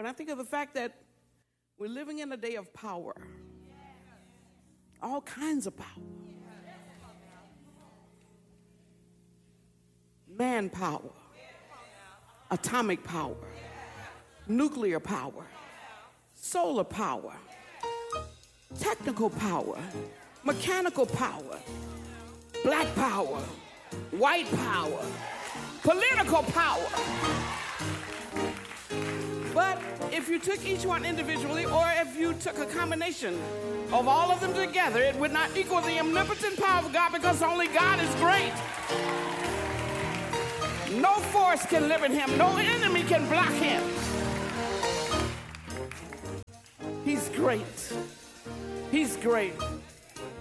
When I think of the fact that we're living in a day of power, all kinds of power, manpower, atomic power, nuclear power, solar power, technical power, mechanical power, black power, white power, political power. But if you took each one individually, or if you took a combination of all of them together, it would not equal the omnipotent power of God, because only God is great. No force can limit him. No enemy can block him. He's great. He's great.